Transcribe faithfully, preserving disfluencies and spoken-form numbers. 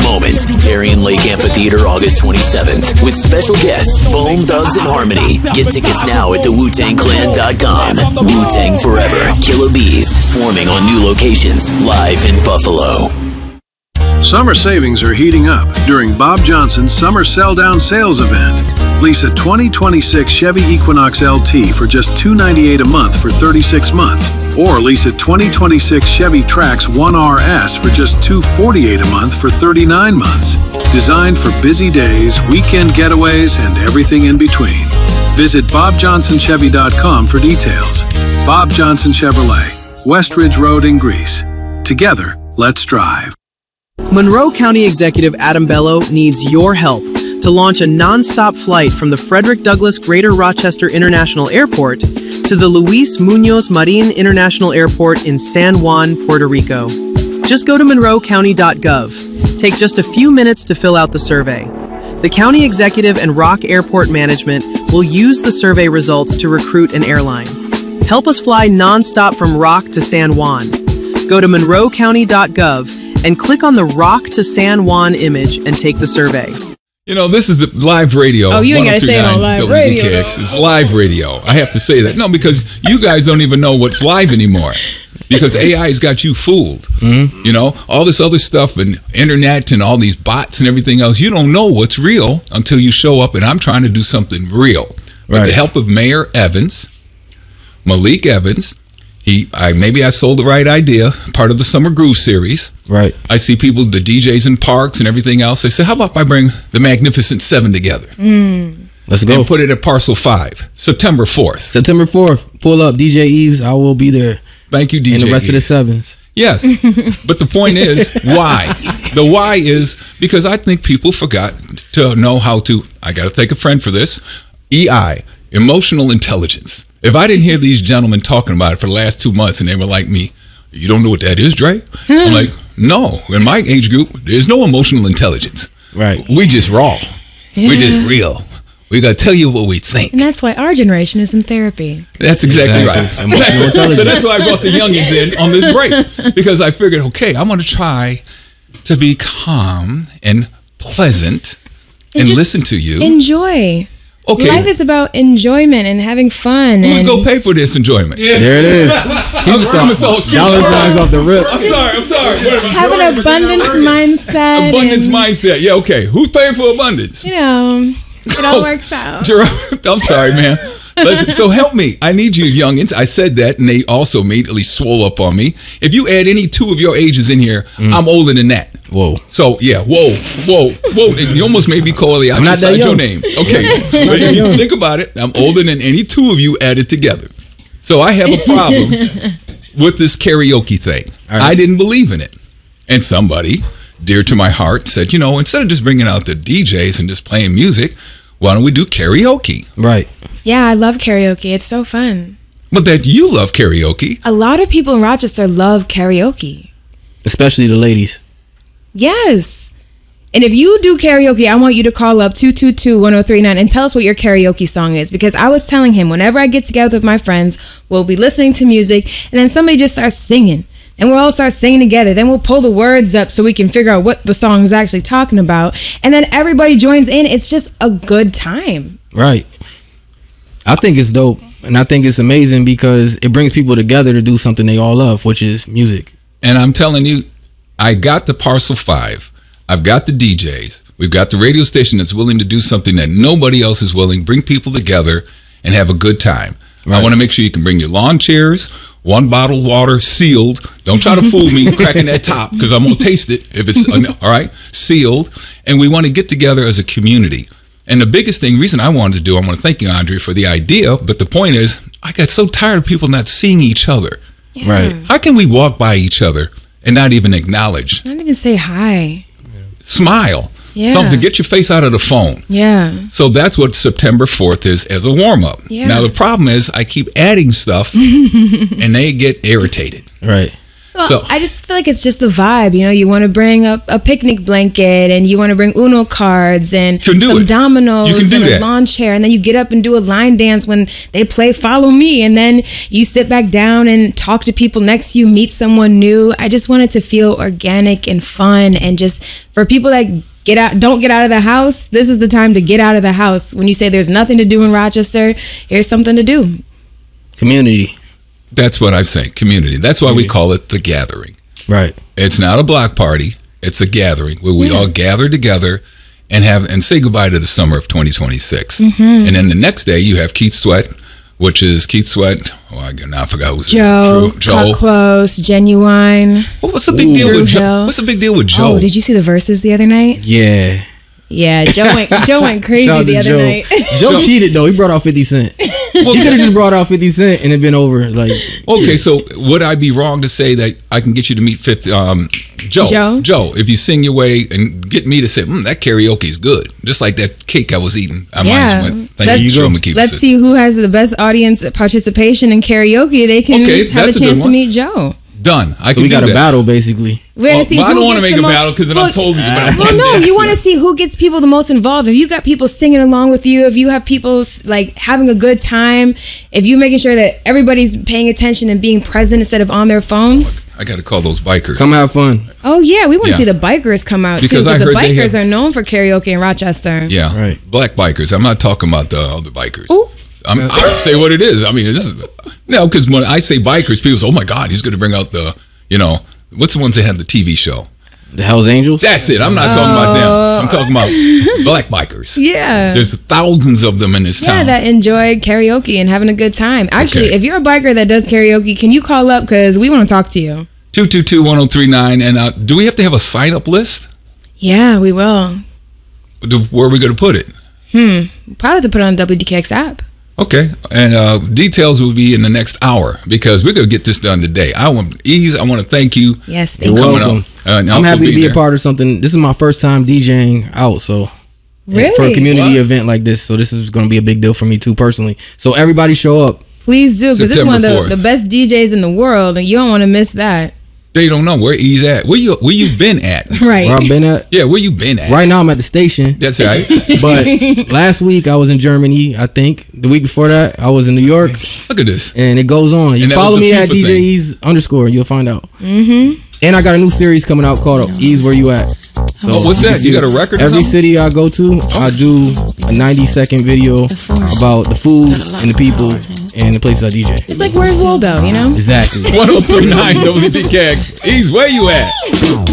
moment. Darien Lake Amphitheater, August twenty-seventh, with special guests Bone Thugs and Harmony. Get tickets now at the wu tang clan dot com. Wu-Tang Forever. Killer Bees swarming on new locations, live in Buffalo. Summer savings are heating up during Bob Johnson's Summer Sell Down Sales event. Lease a twenty twenty-six Chevy Equinox L T for just two hundred ninety-eight dollars a month for thirty-six months. Or lease a twenty twenty-six Chevy Trax one R S for just two hundred forty-eight dollars a month for thirty-nine months. Designed for busy days, weekend getaways, and everything in between. Visit bob johnson chevy dot com for details. Bob Johnson Chevrolet, Westridge Road in Greece. Together, let's drive. Monroe County Executive Adam Bello needs your help to launch a non-stop flight from the Frederick Douglass Greater Rochester International Airport to the Luis Munoz Marin International Airport in San Juan, Puerto Rico. Just go to monroe county dot gov. Take just a few minutes to fill out the survey. The county executive and Rock Airport Management will use the survey results to recruit an airline. Help us fly non-stop from Rock to San Juan. Go to monroe county dot gov and click on the Rock to San Juan image and take the survey. You know, this is the live radio. Oh, you ain't got to say it on live radio. W D K X. It's live radio. I have to say that. No, because you guys don't even know what's live anymore. Because A I has got you fooled. Mm-hmm. You know, all this other stuff and internet and all these bots and everything else, you don't know what's real until you show up, and I'm trying to do something real. With right. the help of Mayor Evans, Malik Evans, He, I maybe I sold the right idea, part of the Summer Groove series. Right. I see people, the D Js in parks and everything else. They say, how about if I bring the Magnificent Seven together? Mm. Let's go. And put it at Parcel five, September fourth. September fourth. Pull up, D J Ease. I will be there. Thank you, D J And the rest E. of the sevens. Yes. But the point is, why? The why is because I think people forgot to know how to, I got to thank a friend for this, E I, emotional intelligence. If I didn't hear these gentlemen talking about it for the last two months and they were like me, you don't know what that is, Dre? I'm like, no. In my age group, there's no emotional intelligence. Right. We just raw. Yeah. We just real. We got to tell you what we think. And that's why our generation is in therapy. That's exactly, exactly. right. That's, so that's why I brought the youngins in on this break. Because I figured, okay, I'm going to try to be calm and pleasant and, and listen to you. Enjoy. Okay. Life is about enjoyment and having fun. Who's and going to pay for this enjoyment? Yeah. There it is. He's I'm so, dollar signs off the rip. I'm sorry, I'm sorry. Have an abundance mindset. Abundance and, mindset. Yeah, okay. Who's paying for abundance? You know, it all works out. Jerome, I'm sorry, man. Listen, so help me. I need you youngins. I said that, and they also immediately swole up on me. If you add any two of your ages in here, mm. I'm older than that. Whoa. So, yeah, whoa, whoa, whoa. You almost made me call the outside your name. Okay. But if you think about it, I'm older than any two of you added together. So I have a problem with this karaoke thing. Right. I didn't believe in it. And somebody, dear to my heart, said, you know, instead of just bringing out the D Js and just playing music, why don't we do karaoke? Right. Yeah, I love karaoke. It's so fun. But that you love karaoke. A lot of people in Rochester love karaoke. Especially the ladies. Yes. And if you do karaoke, I want you to call up two two two, one oh three nine and tell us what your karaoke song is. Because I was telling him, whenever I get together with my friends, we'll be listening to music, and then somebody just starts singing. And we'll all start singing together. Then we'll pull the words up so we can figure out what the song is actually talking about. And then everybody joins in. It's just a good time. Right. I think it's dope. And I think it's amazing because it brings people together to do something they all love, which is music. And I'm telling you, I got the Parcel five. I've got the D Js. We've got the radio station that's willing to do something that nobody else is willing. Bring people together and have a good time. Right. I want to make sure you can bring your lawn chairs, one bottle of water, sealed. Don't try to fool me cracking that top because I'm going to taste it if it's, all right, sealed. And we want to get together as a community. And the biggest thing, reason I wanted to do, I want to thank you, Andre, for the idea. But the point is, I got so tired of people not seeing each other. Yeah. Right. How can we walk by each other and not even acknowledge? Not even say hi. Smile. Yeah. Something to get your face out of the phone. Yeah. So that's what September fourth is as a warm-up. Yeah. Now, the problem is I keep adding stuff and they get irritated. Right. Well, So- I just feel like it's just the vibe. You know, you want to bring a, a picnic blanket and you want to bring Uno cards and You can do some it. dominoes You can do and that. a lawn chair. And then you get up and do a line dance when they play Follow Me. And then you sit back down and talk to people next to you, meet someone new. I just want it to feel organic and fun. And just for people that get out, don't get out of the house, this is the time to get out of the house. When you say there's nothing to do in Rochester, here's something to do. Community. That's what I'm saying. Community. That's why we call it the gathering. Right. It's not a block party. It's a gathering where we Yeah. all gather together and have and say goodbye to the summer of twenty twenty-six. Mm-hmm. And then the next day you have Keith Sweat, which is Keith Sweat. Oh, I now I forgot who's Joe, Joe. Cut Close, Genuine. What, what's the big deal Drew with Joe? Hill. What's the big deal with Joe? Oh, did you see the verses the other night? Yeah. Yeah, Joe went Joe went crazy Shout out the to other Joe. night. Joe cheated though. He brought out fifty Cent. Well, He could have just brought out fifty Cent and it been over. Like, Okay, so would I be wrong to say that I can get you to meet fifty, um, Joe? Joe? Joe, if you sing your way and get me to say, mm, that karaoke is good. Just like that cake I was eating. I might Yeah. as well. Thank Let's- you, Joe McKeever. Let's see who has the best audience participation in karaoke. They can Okay, have a that's a good chance to one. meet Joe. Done. I so can we do got that. a battle basically. We're gonna Well, see well, I who don't want to gets make the a mo- battle because then Well, I told you. But I'm Well, no, dancing. you want to see who gets people the most involved. If you got people singing along with you, if you have people like having a good time, if you're making sure that everybody's paying attention and being present instead of on their phones. I got to call those bikers. Come have fun. Oh yeah, we want to Yeah. see the bikers come out Because too I because the heard they bikers have- are known for karaoke in Rochester. Yeah, Right. Black bikers. I'm not talking about the other bikers. Ooh. I'm, I say what it is. I mean, this is no because when I say bikers, people say, "Oh my God, he's going to bring out the you know what's the ones that have the T V show." The Hell's Angels. That's it. I'm not talking about them. I'm talking about black bikers. Yeah. There's thousands of them in this Yeah, town. that enjoy karaoke and having a good time. Actually, Okay. if you're a biker that does karaoke, can you call up because we want to talk to you? two two two, one oh three nine. And uh, do we have to have a sign up list? Yeah, we will. Do- Where are we going to put it? Probably have to put it on the W D K X app. Okay, and uh, details will be in the next hour because we're gonna get this done today. I want ease. I want to thank you. Yes, You're thank you. coming welcome. up, uh, and I'm also happy to being be there. a part of something. This is my first time DJing out, so Really? for a community What? event like this. So this is going to be a big deal for me too personally. So everybody show up. Please do, because this is one of September the, fourth. the best D Js in the world, and you don't want to miss that. They don't know where E's at. Where you where you been at? Right. Where I've been at. Yeah, where you been at? Right now I'm at the station. That's right. But last week I was in Germany, I think. The week before that, I was in New York. Look at this. And it goes on. You And that follow was a me at FIFA D J thing. E's underscore and you'll find out. Mm-hmm. And I got a new series coming out called E's Where You At. So Oh, what's that? You got a record or Every something? city I go to, I do a ninety second video about the food and the people and the places I D J. It's like Where's Waldo, you know? Exactly. one oh three nine W D K X. E's where you at?